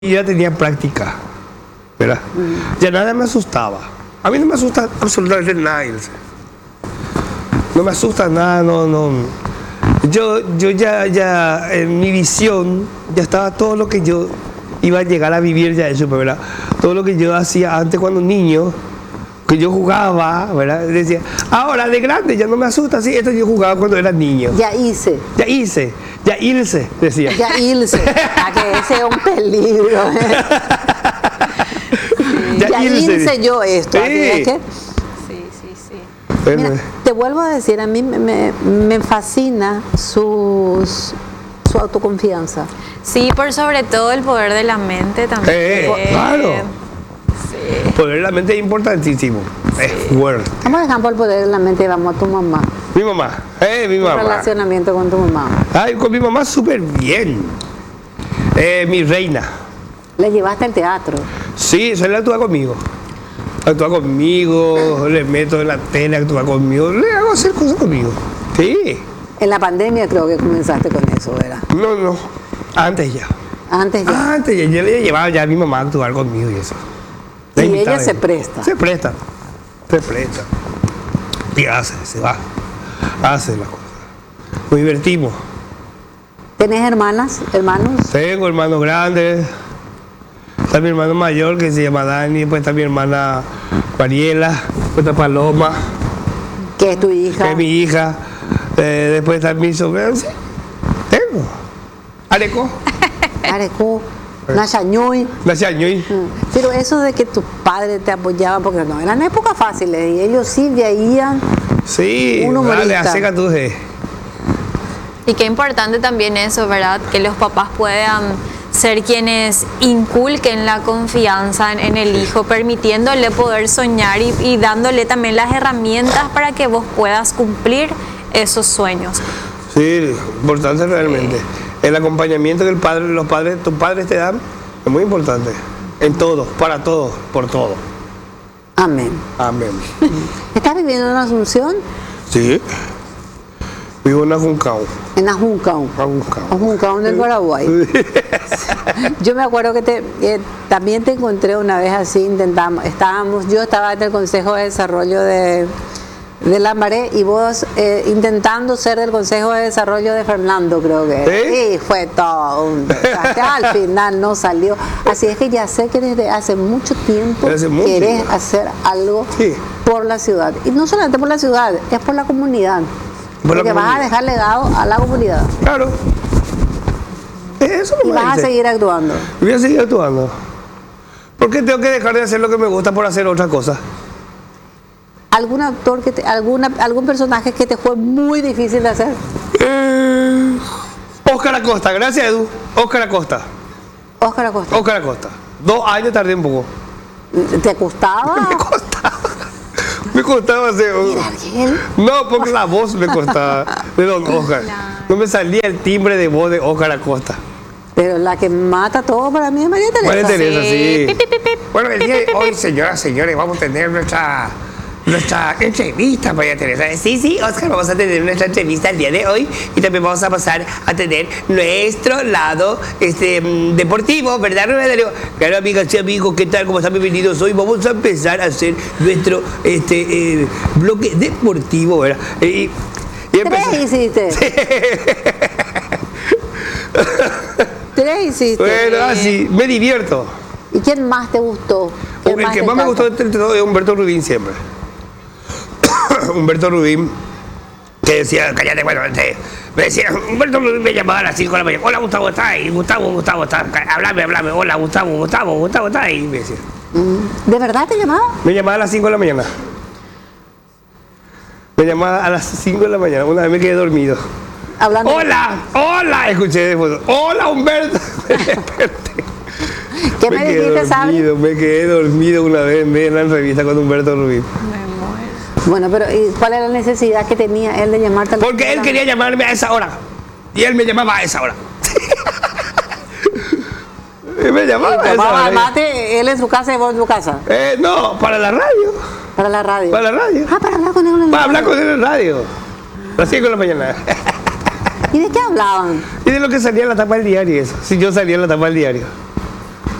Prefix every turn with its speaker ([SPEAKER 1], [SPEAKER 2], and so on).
[SPEAKER 1] ya tenía práctica, ¿verdad? Ya nada me asustaba. A mí no me asusta absolutamente nada, Ilse. No me asusta nada, no. Yo ya en mi visión ya estaba todo lo que yo iba a llegar a vivir ya eso, ¿verdad? Todo lo que yo hacía antes cuando niño, que yo jugaba, ¿verdad? Decía, ahora de grande ya no me asusta, sí, esto yo jugaba cuando era niño.
[SPEAKER 2] Ya Ilse, decía. Ya Ilse, a que ese es un peligro. Ya Ilse yo esto.
[SPEAKER 1] Sí.
[SPEAKER 2] Es que,
[SPEAKER 1] Bueno,
[SPEAKER 2] mira, te vuelvo a decir, a mí me fascina su autoconfianza.
[SPEAKER 3] Sí, por sobre todo el poder de la mente también.
[SPEAKER 1] claro.
[SPEAKER 3] Sí.
[SPEAKER 1] El poder de la mente es importantísimo. Es fuerte.
[SPEAKER 2] Vamos a dejar por el poder de la mente y vamos a tu mamá.
[SPEAKER 1] Mi mamá, mi
[SPEAKER 2] Tu
[SPEAKER 1] mamá.
[SPEAKER 2] relacionamiento con tu mamá.
[SPEAKER 1] Ay, con mi mamá súper bien. Mi reina.
[SPEAKER 2] Le llevaste al teatro.
[SPEAKER 1] Sí, se le actúa conmigo. Actúa conmigo, le meto en la tele, actúa conmigo, le hago hacer cosas conmigo. Sí.
[SPEAKER 2] En la pandemia creo que comenzaste con eso, ¿verdad?
[SPEAKER 1] No. Antes ya.
[SPEAKER 2] Antes ya.
[SPEAKER 1] Antes ya. Yo le llevaba ya a mi mamá a actuar conmigo y eso.
[SPEAKER 2] Y ella se presta.
[SPEAKER 1] Se presta. Y se va. Hace las cosas. Nos divertimos.
[SPEAKER 2] ¿Tenés hermanos?
[SPEAKER 1] Tengo hermanos grandes. Está mi hermano mayor que se llama Dani, después está mi hermana Mariela, después está Paloma,
[SPEAKER 2] ¿Que es tu hija?
[SPEAKER 1] que es mi hija, después está mi sobrino. Sí, tengo. Areco.
[SPEAKER 2] Areco, Nachañuy.
[SPEAKER 1] Nachañuy.
[SPEAKER 2] Pero eso de que tus padres te apoyaban, porque no eran épocas fáciles y ellos sí veían
[SPEAKER 1] Sí,
[SPEAKER 2] un humorista.
[SPEAKER 1] dale, hace catuje.
[SPEAKER 3] Y qué importante también eso, ¿verdad? Que los papás puedan ser quienes inculquen la confianza en el hijo, permitiéndole poder soñar y dándole también las herramientas para que vos puedas cumplir esos sueños.
[SPEAKER 1] Sí, importante realmente. El acompañamiento que tus padres te dan es muy importante. En todo, para todo, por todo.
[SPEAKER 2] Amén.
[SPEAKER 1] Amén.
[SPEAKER 2] ¿Estás viviendo en Asunción?
[SPEAKER 1] Sí. Vivo en Ajuncao.
[SPEAKER 2] En Ajuncao. Ajuncao del Paraguay. Yo me acuerdo que también te encontré una vez así, yo estaba en el Consejo de Desarrollo de Lambaré y vos intentando ser del Consejo de Desarrollo de Fernando, creo que era.
[SPEAKER 1] ¿Sí?
[SPEAKER 2] Y fue todo un desastre. Al final no salió. Así es que ya sé que desde hace mucho tiempo querés hacer algo por la ciudad. Y no solamente por la ciudad, es por la comunidad. Porque vas a dejar legado a la comunidad.
[SPEAKER 1] Claro. Eso
[SPEAKER 2] y vas a seguir actuando.
[SPEAKER 1] Voy a seguir actuando. ¿Por qué tengo que dejar de hacer lo que me gusta por hacer otra cosa?
[SPEAKER 2] ¿Algún actor, algún personaje que te fue muy difícil de hacer?
[SPEAKER 1] Óscar Acosta, gracias Edu. Óscar Acosta. 2 años tardé un poco.
[SPEAKER 2] ¿Te costaba?
[SPEAKER 1] Me costaba hacer. No, porque la voz me costaba de don Óscar. No me salía el timbre de voz de Óscar Acosta.
[SPEAKER 2] Pero la que mata todo para mí es María Teresa.
[SPEAKER 1] María Teresa, sí. Bueno, el día de hoy, señoras y señores, vamos a tener nuestra entrevista, María Teresa. Sí, Óscar, vamos a tener nuestra entrevista el día de hoy y también vamos a pasar a tener nuestro lado deportivo, ¿verdad? Claro, amigas y amigos, ¿qué tal? ¿Cómo están? Bienvenidos hoy. Vamos a empezar a hacer nuestro bloque deportivo, ¿verdad? Y
[SPEAKER 2] 3 hiciste. 3 hiciste.
[SPEAKER 1] Bueno, así, me divierto.
[SPEAKER 2] ¿Y quién más te gustó?
[SPEAKER 1] El que más me gustó entre todos es Humberto Rubín siempre. Humberto Rubín, que decía, cállate, bueno, me decía, Humberto Rubín me llamaba a las 5 de la mañana. Hola, Gustavo, ¿estás ahí? Gustavo, ¿estás? Háblame. Hola, Gustavo, ¿estás ahí? Me decía.
[SPEAKER 2] ¿De verdad te llamaba?
[SPEAKER 1] Me llamaba a las 5 de la mañana. Una vez me quedé dormido.
[SPEAKER 2] Hablando
[SPEAKER 1] Hola, escuché después. Hola, Humberto.
[SPEAKER 2] ¿Qué me dijiste, Sabri?
[SPEAKER 1] Me quedé dormido una vez en la entrevista con Humberto Rubín.
[SPEAKER 2] Bueno, pero ¿y cuál era la necesidad que tenía él de llamarte?
[SPEAKER 1] Porque él quería llamarme a esa hora. Y él me llamaba a esa hora. Me llamaba a esa hora.
[SPEAKER 2] Mate, él en su casa y vos en tu casa.
[SPEAKER 1] No, para la radio.
[SPEAKER 2] Para la radio.
[SPEAKER 1] Para la radio.
[SPEAKER 2] Para hablar con él en la radio.
[SPEAKER 1] Para hablar con él en la radio. A las 5 de la mañana.
[SPEAKER 2] ¿Y de qué hablaban?
[SPEAKER 1] Y de lo que salía en la tapa del diario, eso. Si yo salía en la tapa del diario.